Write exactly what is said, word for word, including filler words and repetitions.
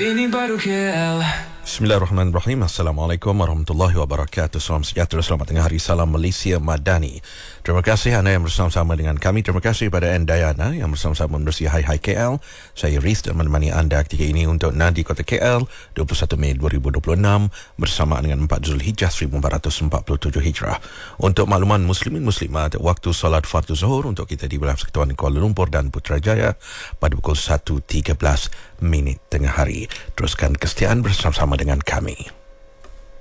Ini baru K L. Bismillahirrahmanirrahim. Assalamualaikum warahmatullahi wabarakatuh. Salam sejahtera, selamat tengah hari, salam Malaysia Madani. Terima kasih anda yang bersama-sama dengan kami. Terima kasih kepada N Dayana yang bersama-sama menerusi Hai Hai K L. Saya Riz dan menemani anda ketika ini untuk Nadi Kota K L dua puluh satu Mei dua ribu dua puluh enam bersamaan dengan empat Zulhijjah seribu empat ratus empat puluh tujuh Hijrah. Untuk makluman muslimin muslimat, waktu solat fardu zuhur untuk kita di wilayah Persekutuan Kuala Lumpur dan Putrajaya pada pukul satu tiga belas minit tengah hari. Teruskan kesetiaan bersama-sama dengan kami.